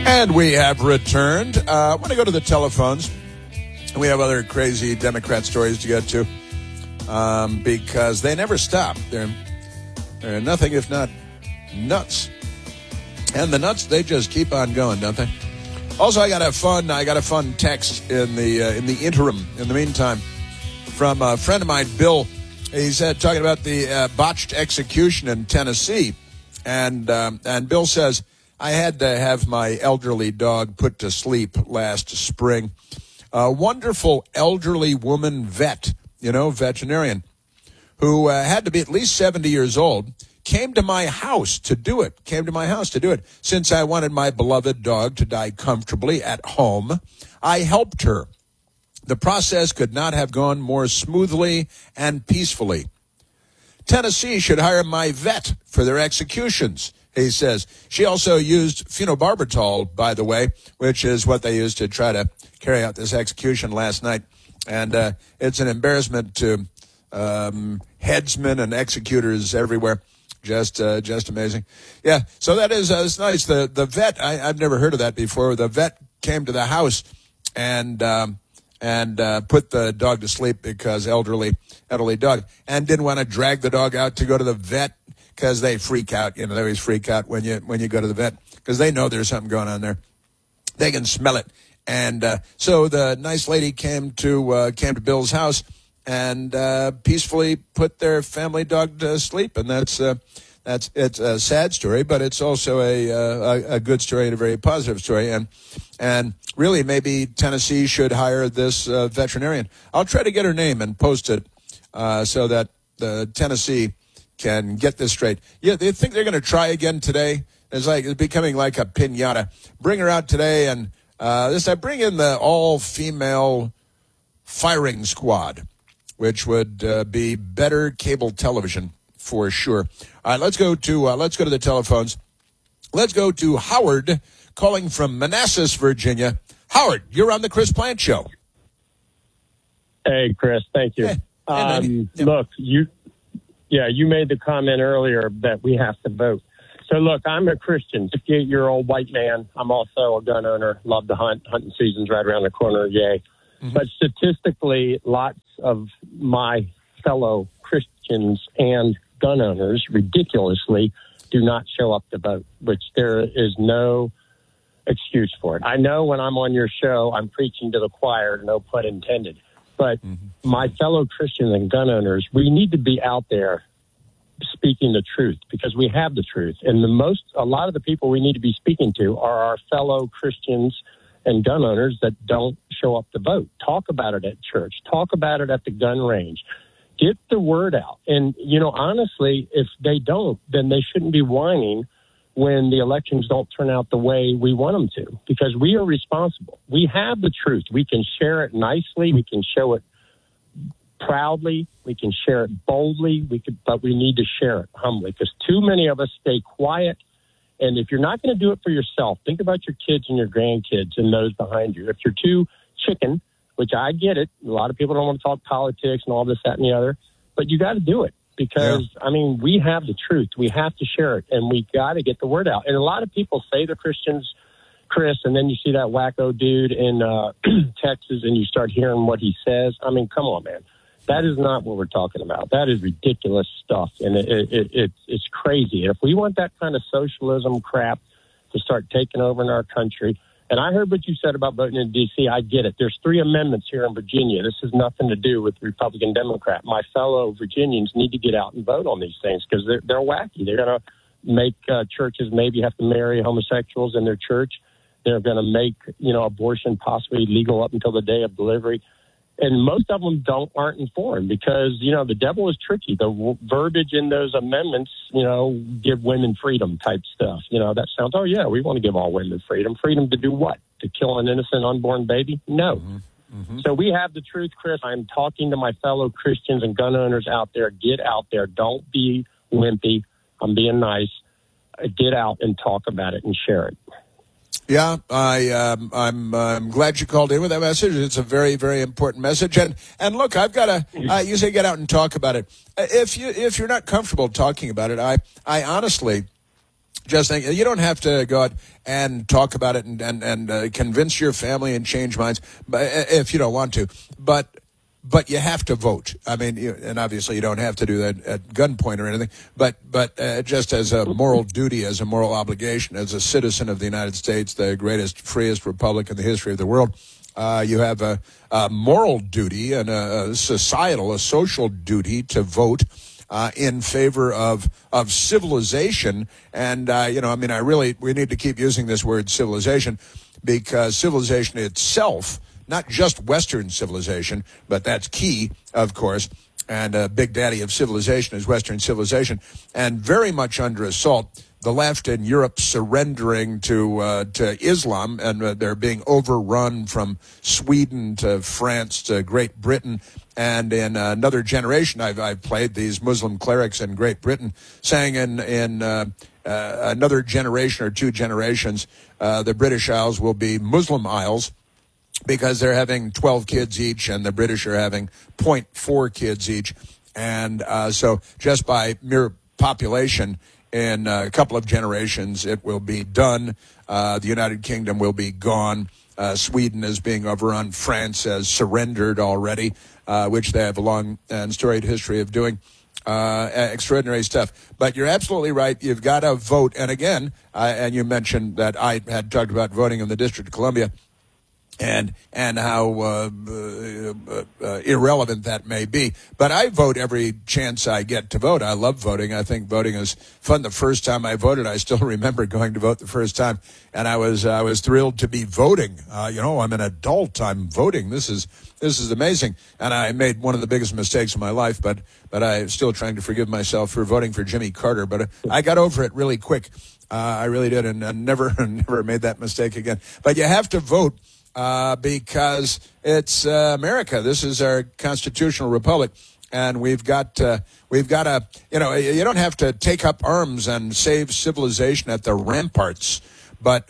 And we have returned. I want to go to the telephones. We have other crazy Democrat stories to get to because they never stop. They're nothing if not nuts. And the nuts, they just keep on going, don't they? Also, I got a fun text in the interim, in the meantime, from a friend of mine, Bill. He said, talking about the botched execution in Tennessee. And Bill says, I had to have my elderly dog put to sleep last spring. A wonderful elderly woman veterinarian, who had to be at least 70 years old, came to my house to do it, Since I wanted my beloved dog to die comfortably at home, I helped her. The process could not have gone more smoothly and peacefully. Tennessee should hire my vet for their executions, he says. She also used phenobarbital, by the way, which is what they used to try to carry out this execution last night. And it's an embarrassment to headsmen and executors everywhere. Just amazing. Yeah, so that is it's nice. The vet, I've never heard of that before. The vet came to the house and put the dog to sleep because elderly dog, and didn't want to drag the dog out to go to the vet because they freak out. They always freak out when you go to the vet because they know there's something going on there. They can smell it. And so the nice lady came to Bill's house and peacefully put their family dog to sleep. And it's a sad story, but it's also a good story and a very positive story. And really, maybe Tennessee should hire this veterinarian. I'll try to get her name and post it so that the Tennessee can get this straight. Yeah, they think they're going to try again today. It's becoming like a piñata. Bring her out today and this time bring in the all-female firing squad, which would be better cable television for sure. All right, let's go to the telephones. Let's go to Howard calling from Manassas, Virginia. Howard, you're on the Chris Plante Show. Hey, Chris, thank you. Look, you made the comment earlier that we have to vote. So, look, I'm a Christian, 58-year-old white man. I'm also a gun owner, love to hunt. Hunting season's right around the corner, yay. Mm-hmm. But statistically, lots of my fellow Christians and gun owners ridiculously do not show up to vote, which there is no excuse for it. I know when I'm on your show, I'm preaching to the choir, no pun intended. But my fellow Christians and gun owners, we need to be out there speaking the truth because we have the truth. And a lot of the people we need to be speaking to are our fellow Christians and gun owners that don't show up to vote. Talk about it at church. Talk about it at the gun range. Get the word out. And, honestly, if they don't, then they shouldn't be whining when the elections don't turn out the way we want them to, because we are responsible. We have the truth. We can share it nicely. We can show it proudly. We can share it boldly. But we need to share it humbly because too many of us stay quiet. And if you're not going to do it for yourself, think about your kids and your grandkids and those behind you. If you're too chicken, which I get it, a lot of people don't want to talk politics and all this, that, and the other, but you got to do it. Because, we have the truth. We have to share it, and we got to get the word out. And a lot of people say they're Christians, Chris, and then you see that wacko dude in Texas, and you start hearing what he says. Come on, man. That is not what we're talking about. That is ridiculous stuff, and it's crazy. And if we want that kind of socialism crap to start taking over in our country, and I heard what you said about voting in D.C. I get it. There's 3 amendments here in Virginia. This has nothing to do with Republican, Democrat. My fellow Virginians need to get out and vote on these things because they're wacky. They're going to make churches maybe have to marry homosexuals in their church. They're going to make, abortion possibly legal up until the day of delivery. And most of them aren't informed because, the devil is tricky. The verbiage in those amendments, give women freedom type stuff. That sounds, we want to give all women freedom. Freedom to do what? To kill an innocent unborn baby? No. Mm-hmm. So we have the truth, Chris. I'm talking to my fellow Christians and gun owners out there. Get out there. Don't be wimpy. I'm being nice. Get out and talk about it and share it. Yeah, I'm glad you called in with that message. It's a very, very important message. And look, I've got to. You say get out and talk about it. If you're not comfortable talking about it, I honestly, just think you don't have to go out and talk about it and convince your family and change minds, if you don't want to. But you have to vote. I mean, and obviously you don't have to do that at gunpoint or anything. But just as a moral duty, as a moral obligation, as a citizen of the United States, the greatest, freest republic in the history of the world, you have a moral duty and a societal, a social duty to vote in favor of civilization. And we need to keep using this word civilization, because civilization itself, not just Western civilization, but that's key, of course, and Big Daddy of civilization is Western civilization, and very much under assault. The left in Europe surrendering to Islam, and they're being overrun from Sweden to France to Great Britain. And in another generation, I've played these Muslim clerics in Great Britain saying in another generation or two generations, the British Isles will be Muslim Isles, because they're having 12 kids each, and the British are having 0.4 kids each. And so just by mere population, in a couple of generations, it will be done. The United Kingdom will be gone. Sweden is being overrun. France has surrendered already, which they have a long and storied history of doing. Extraordinary stuff. But you're absolutely right. You've got to vote. And again, and you mentioned that I had talked about voting in the District of Columbia, and how irrelevant that may be. But I vote every chance I get to vote. I love voting. I think voting is fun. The first time I voted, I still remember going to vote the first time, and I was thrilled to be voting. I'm an adult. I'm voting. This is amazing. And I made one of the biggest mistakes of my life, but I'm still trying to forgive myself for voting for Jimmy Carter. But I got over it really quick. I really did, and never made that mistake again. But you have to vote. Because it's America. This is our constitutional republic, and we've got to, you don't have to take up arms and save civilization at the ramparts, but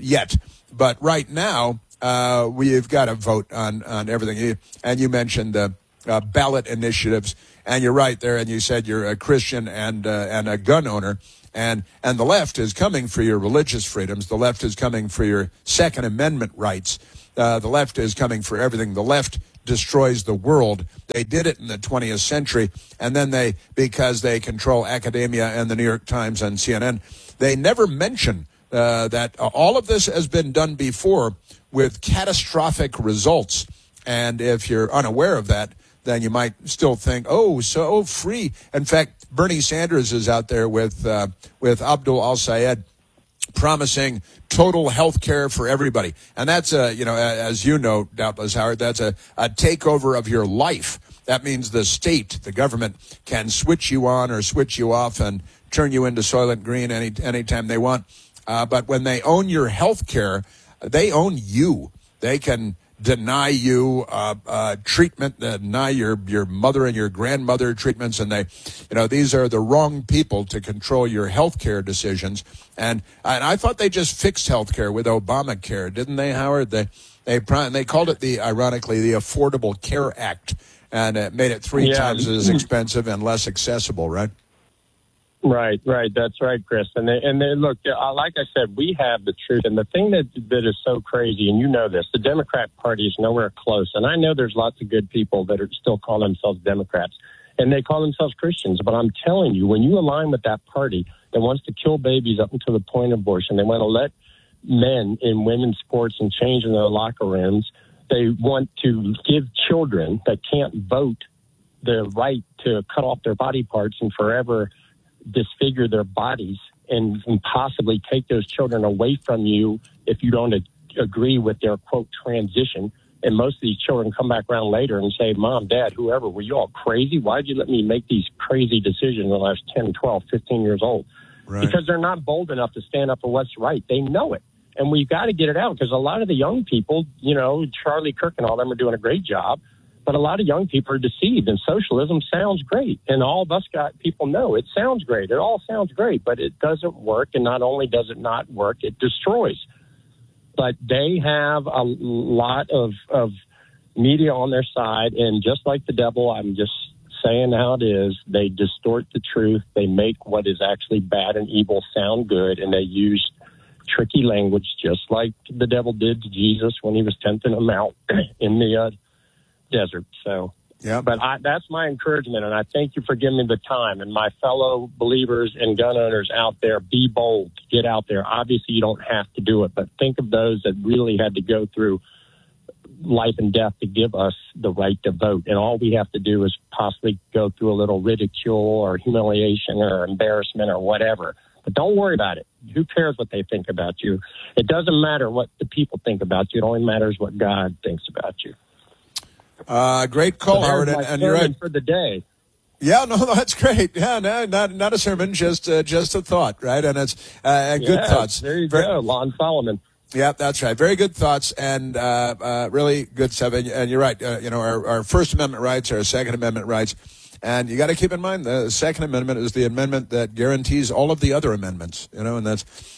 right now, we've got to vote on everything. And you mentioned the ballot initiatives, and you're right there, and you said you're a Christian and a gun owner. And the left is coming for your religious freedoms. The left is coming for your Second Amendment rights. The left is coming for everything. The left destroys the world. They did it in the 20th century. And then because they control academia and the New York Times and CNN, they never mention that all of this has been done before with catastrophic results. And if you're unaware of that, then you might still think, so free. In fact, Bernie Sanders is out there with Abdul Al-Sayed promising total health care for everybody. And that's, as you know, doubtless, Howard, that's a takeover of your life. That means the state, the government, can switch you on or switch you off and turn you into Soylent Green anytime they want. But when they own your health care, they own you. They can deny you treatment, deny your mother and your grandmother treatments, and these are the wrong people to control your health care decisions. And I thought they just fixed health care with Obamacare, didn't they, Howard? They called it ironically the Affordable Care Act, and it made it three times as expensive and less accessible, right? Right. That's right, Chris. And look, like I said, we have the truth. And the thing that is so crazy, and you know this, the Democrat Party is nowhere close. And I know there's lots of good people that are still calling themselves Democrats, and they call themselves Christians. But I'm telling you, when you align with that party that wants to kill babies up until the point of abortion, they want to let men in women's sports and change in their locker rooms. They want to give children that can't vote the right to cut off their body parts and forever disfigure their bodies and possibly take those children away from you if you don't agree with their, quote, transition. And most of these children come back around later and say, Mom, Dad, whoever, were you all crazy? Why'd you let me make these crazy decisions when I was 10, 12, 15 years old? Right. Because they're not bold enough to stand up for what's right. They know it. And we've got to get it out because a lot of the young people, Charlie Kirk and all them are doing a great job. But a lot of young people are deceived, and socialism sounds great. And all of us people know it sounds great. It all sounds great, but it doesn't work. And not only does it not work, it destroys. But they have a lot of media on their side. And just like the devil, I'm just saying how it is. They distort the truth. They make what is actually bad and evil sound good, and they use tricky language just like the devil did to Jesus when he was tempting him out in the desert. So, yeah. But that's my encouragement, and I thank you for giving me the time. And my fellow believers and gun owners out there, be bold. Get out there. Obviously, you don't have to do it, but think of those that really had to go through life and death to give us the right to vote. And all we have to do is possibly go through a little ridicule or humiliation or embarrassment or whatever. But don't worry about it. Who cares what they think about you? It doesn't matter what the people think about you. It only matters what God thinks about you. Great call, so Howard, and you're right. For the day. Yeah, no, that's great. Yeah, no, not a sermon, just a thought, right? And it's good thoughts. There you go, Lon Solomon. Yeah, that's right. Very good thoughts and really good stuff. And you're right. Our First Amendment rights, our Second Amendment rights. And you got to keep in mind the Second Amendment is the amendment that guarantees all of the other amendments, and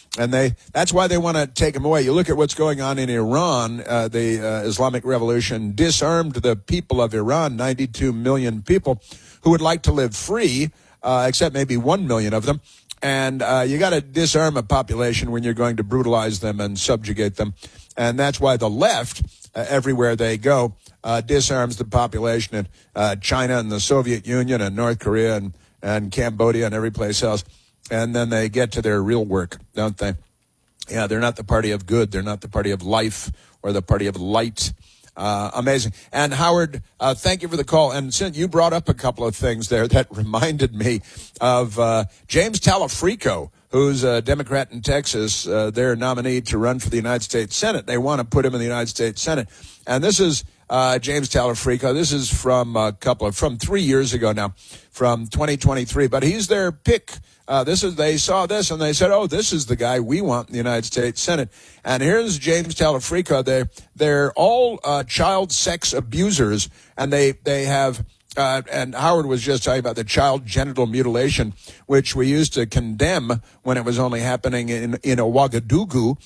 that's why they want to take them away. You look at what's going on in Iran, the Islamic Revolution disarmed the people of Iran, 92 million people who would like to live free, except maybe 1 million of them. And you got to disarm a population when you're going to brutalize them and subjugate them. And that's why the left, everywhere they go, disarms the population in China and the Soviet Union and North Korea and Cambodia and every place else. And then they get to their real work, don't they? Yeah, they're not the party of good. They're not the party of life or the party of light. Amazing. And Howard, thank you for the call. And since you brought up a couple of things there that reminded me of James Talafrico, who's a Democrat in Texas, their nominee to run for the United States Senate. They want to put him in the United States Senate. And this is James Talafrico. This is from 3 years ago now, from 2023. But he's their pick. They saw this and they said, oh, this is the guy we want in the United States Senate. And here's James Talafrico. They're all child sex abusers, and they have, and Howard was just talking about the child genital mutilation, which we used to condemn when it was only happening in Ouagadougou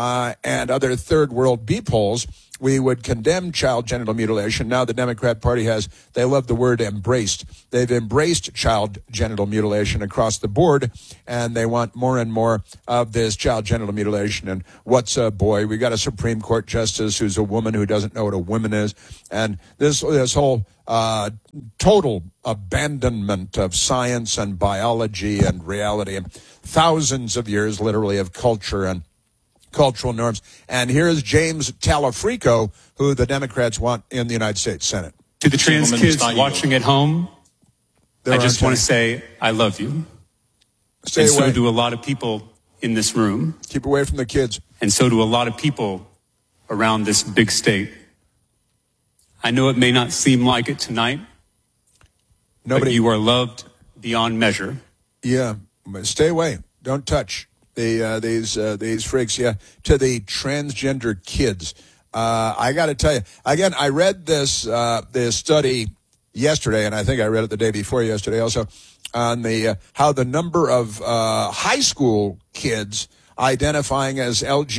and other third world beepholes. We would condemn child genital mutilation. Now the Democrat Party they love the word embraced. They've embraced child genital mutilation across the board, and they want more and more of this child genital mutilation. And what's a boy? We got a Supreme Court justice who's a woman who doesn't know what a woman is. And this whole total abandonment of science and biology and reality and thousands of years, literally, of culture and cultural norms. And here's James Talafrico, who the Democrats want in the United States Senate. To the trans kids watching at home, I just want to say I love you. Stay and away. So do a lot of people in this room. Keep away from the kids. And so do a lot of people around this big state. I know it may not seem like it tonight, but you are loved beyond measure. Yeah, stay away. Don't touch these freaks. Yeah, to the transgender kids. I got to tell you again. I read this study yesterday, and I think I read it the day before yesterday also, on the how the number of high school kids identifying as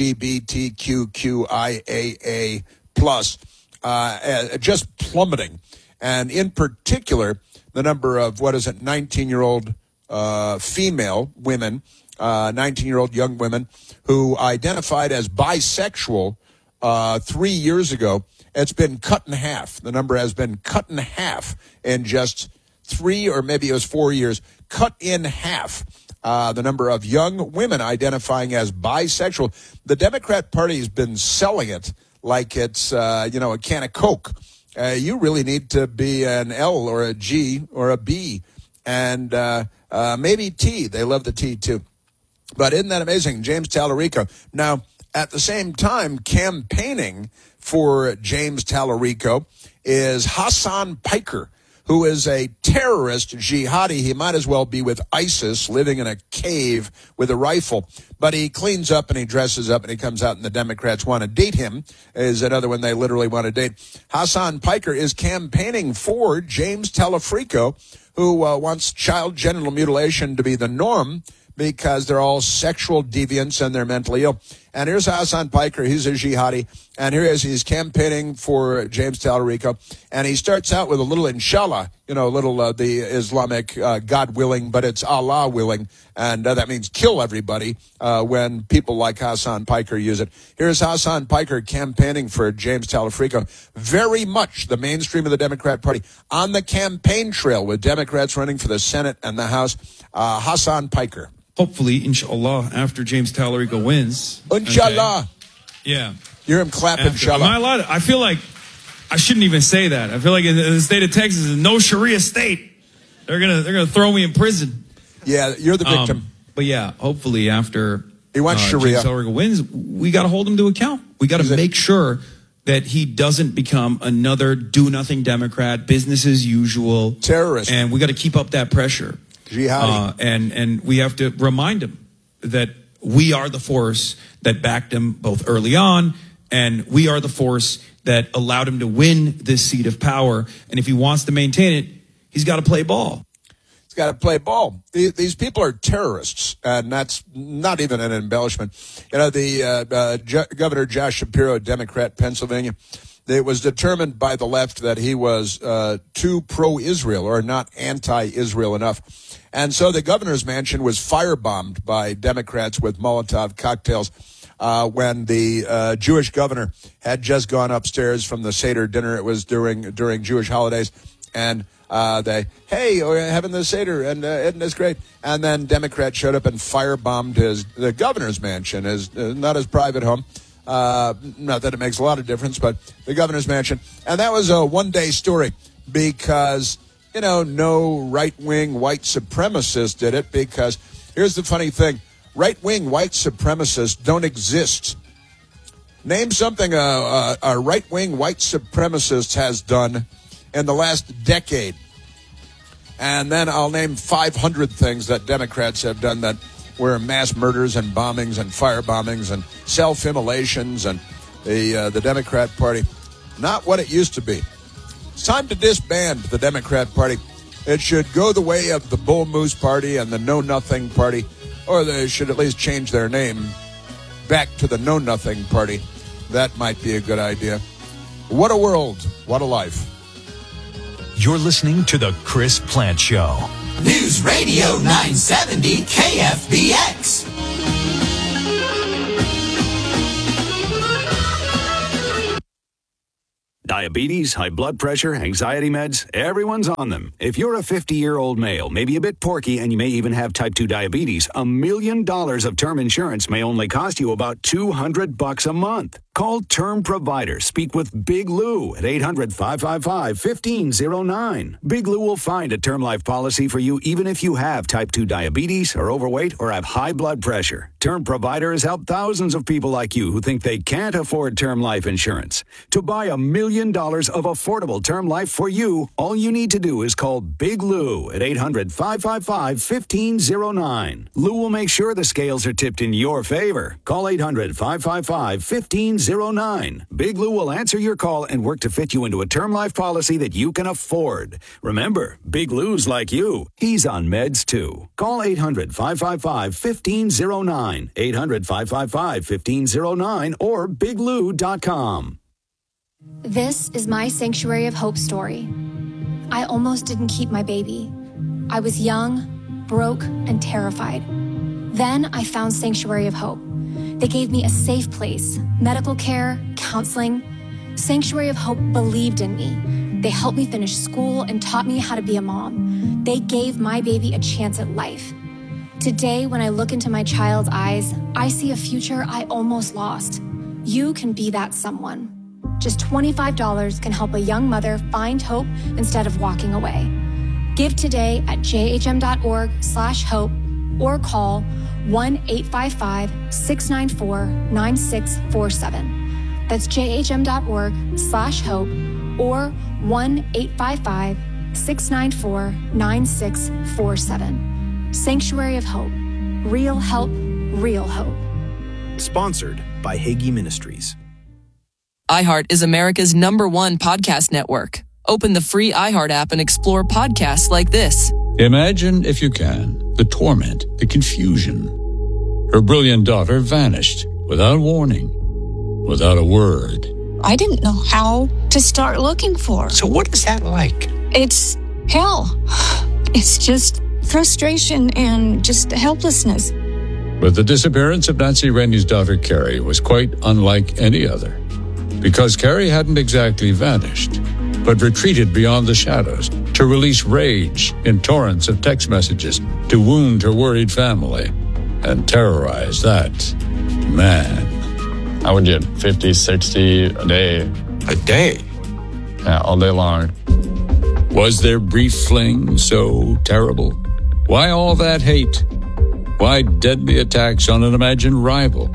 LGBTQIAA plus just plummeting, and in particular the number of 19-year-old female women. 19-year-old young women who identified as bisexual 3 years ago. It's been cut in half. The number has been cut in half in just 3 or maybe it was 4 years. Cut in half. The number of young women identifying as bisexual. The Democrat Party has been selling it like it's a can of Coke. You really need to be an L or a G or a B and maybe T. They love the T too. But isn't that amazing? James Talarico. Now, at the same time, campaigning for James Talarico is Hassan Piker, who is a terrorist jihadi. He might as well be with ISIS, living in a cave with a rifle. But he cleans up and he dresses up and he comes out and the Democrats want to date him, is another one they literally want to date. Hassan Piker is campaigning for James Talafrico, who wants child genital mutilation to be the norm, because they're all sexual deviants and they're mentally ill. And here's Hassan Piker. He's a jihadi. And here he is. He's campaigning for James Talarico. And he starts out with a little inshallah. the Islamic God willing, but it's Allah willing, and that means kill everybody when people like Hassan Piker use it. Here's Hassan Piker campaigning for James Talafrico, very much the mainstream of the Democrat Party, on the campaign trail with Democrats running for the Senate and the House. Hassan Piker. Hopefully, inshallah, after James Talarico wins. Inshallah. Okay. Yeah. You're him clapping, inshallah. Am I allowed I feel like I shouldn't even say that. I feel like in the state of Texas is no Sharia state. They're gonna throw me in prison. Yeah, you're the victim. But yeah, hopefully after he wants Sharia. James Talarico wins, we got to hold him to account. We got to make sure that he doesn't become another do-nothing Democrat, business as usual terrorist, and we got to keep up that pressure. Jihadi. And we have to remind him that we are the force that backed him both early on, and we are the force that allowed him to win this seat of power. And if he wants to maintain it, he's got to play ball. He's got to play ball. These people are terrorists, and that's not even an embellishment. The Governor Josh Shapiro, Democrat, Pennsylvania, it was determined by the left that he was too pro-Israel or not anti-Israel enough. And so the governor's mansion was firebombed by Democrats with Molotov cocktails when the Jewish governor had just gone upstairs from the Seder dinner. It was during Jewish holidays. And hey, we're having the Seder, and isn't this great? And then Democrats showed up and firebombed the governor's mansion, not his private home. Not that it makes a lot of difference, but the governor's mansion. And that was a one-day story because, no right-wing white supremacist did it, because here's the funny thing. Right-wing white supremacists don't exist. Name something a right-wing white supremacist has done in the last decade. And then I'll name 500 things that Democrats have done that were mass murders and bombings and firebombings and self-immolations, and the Democrat Party, not what it used to be. It's time to disband the Democrat Party. It should go the way of the Bull Moose Party and the Know Nothing Party, or they should at least change their name back to the Know Nothing Party. That might be a good idea. What a world. What a life. You're listening to The Chris Plante Show. News Radio 970 KFBX. Diabetes, high blood pressure, anxiety meds, everyone's on them. If you're a 50-year-old male, maybe a bit porky, and you may even have type 2 diabetes, $1 million of term insurance may only cost you about $200 a month. Call Term Provider. Speak with Big Lou at 800-555-1509. Big Lou will find a term life policy for you even if you have type 2 diabetes, are overweight, or have high blood pressure. Term Provider has helped thousands of people like you who think they can't afford term life insurance. To buy $1 million of affordable term life for you, all you need to do is call Big Lou at 800-555-1509. Lou will make sure the scales are tipped in your favor. Call 800-555-1509. Big Lou will answer your call and work to fit you into a term life policy that you can afford. Remember, Big Lou's like you. He's on meds too. Call 800-555-1509. 800-555-1509 or biglou.com. This is my Sanctuary of Hope story. I almost didn't keep my baby. I was young, broke, and terrified. Then I found Sanctuary of Hope. They gave me a safe place, medical care, counseling. Sanctuary of Hope believed in me. They helped me finish school and taught me how to be a mom. They gave my baby a chance at life. Today, when I look into my child's eyes, I see a future I almost lost. You can be that someone. Just $25 can help a young mother find hope instead of walking away. Give today at jhm.org/hope or call 1-855-694-9647. That's jhm.org/hope or 1-855-694-9647. Sanctuary of Hope. Real help, real hope. Sponsored by Hagee Ministries. iHeart is America's #1 podcast network. Open the free iHeart app and explore podcasts like this. Imagine, if you can, the torment, the confusion. Her brilliant daughter vanished without warning, without a word. I didn't know how to start looking for her. So what is that like? It's hell. It's just frustration and just helplessness. But the disappearance of Nancy Rainey's daughter, Carrie, was quite unlike any other. Because Carrie hadn't exactly vanished, but retreated beyond the shadows to release rage in torrents of text messages to wound her worried family and terrorize that man. I would get 50, 60 a day. A day? Yeah, all day long. Was their brief fling so terrible? Why all that hate? Why deadly attacks on an imagined rival?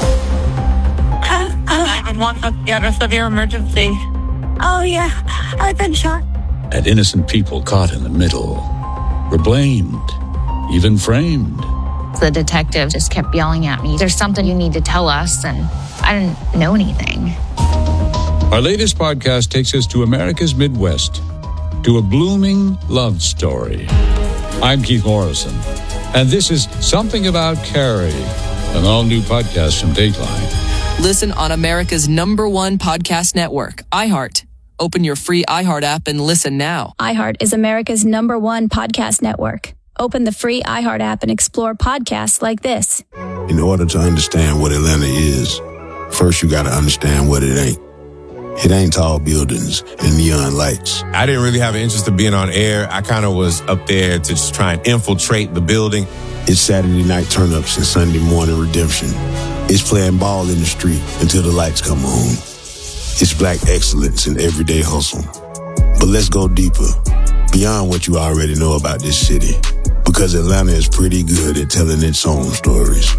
911, yeah, a severe emergency. Oh, yeah, I've been shot. And innocent people caught in the middle were blamed, even framed. The detective just kept yelling at me, "There's something you need to tell us," and I didn't know anything. Our latest podcast takes us to America's Midwest, to a blooming love story. I'm Keith Morrison, and this is Something About Carrie, an all-new podcast from Dateline. Listen on America's #1 podcast network, iHeart. Open your free iHeart app and listen now. iHeart is America's #1 podcast network. Open the free iHeart app and explore podcasts like this. In order to understand what Atlanta is, first you got to understand what it ain't. It ain't tall buildings and neon lights. I didn't really have an interest in being on air. I kind of was up there to just try and infiltrate the building. It's Saturday night turn-ups and Sunday morning redemption. It's playing ball in the street until the lights come on. It's black excellence in everyday hustle. But let's go deeper, beyond what you already know about this city, because Atlanta is pretty good at telling its own stories.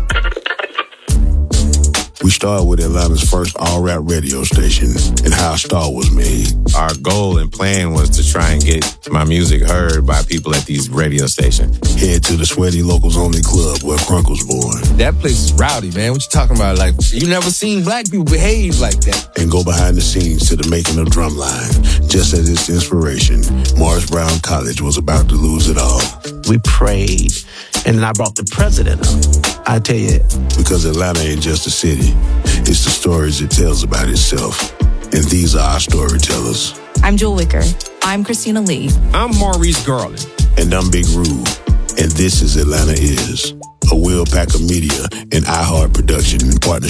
We started with Atlanta's first all-rap radio station and how a star was made. Our goal and plan was to try and get my music heard by people at these radio stations. Head to the Sweaty Locals Only Club where Crunk was born. That place is rowdy, man. What you talking about? Like, you never seen black people behave like that. And go behind the scenes to the making of Drumline. Just as its inspiration, Morris Brown College was about to lose it all. We prayed, and then I brought the president up. I tell you, because Atlanta ain't just a city, it's the stories it tells about itself. And these are our storytellers. I'm Jewel Wicker. I'm Christina Lee. I'm Maurice Garland. And I'm Big Rube. And this is Atlanta Is, a Will Packer Media and iHeart production in partnership